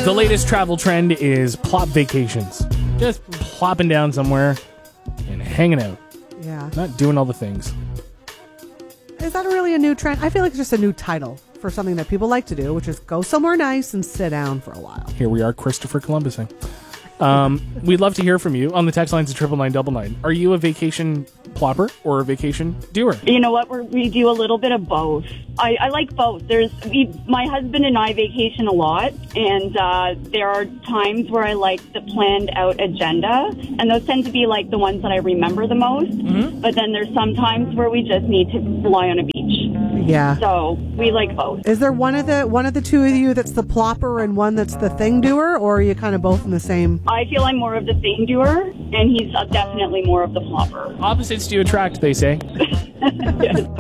The latest travel trend is plop vacations. Just plopping down somewhere and hanging out. Yeah. Not doing all the things. Is that really a new trend? I feel like it's just a new title for something that people like to do, which is go somewhere nice and sit down for a while. Here we are, Christopher Columbusing. We'd love to hear from you on the text lines of 99999. Are you a vacation plopper or a vacation doer? You know what? We do a little bit of both. I like both. My husband and I vacation a lot, and there are times where I like the planned out agenda, and those tend to be like the ones that I remember the most. Mm-hmm. But then there's some times where we just need to lie on a beach. Yeah. So we like both. Is there one of the two of you that's the plopper and one that's the thing doer, or are you kind of both in the same? I feel I'm more of the thing doer, and he's definitely more of the plopper. Opposites do attract, they say. Yes.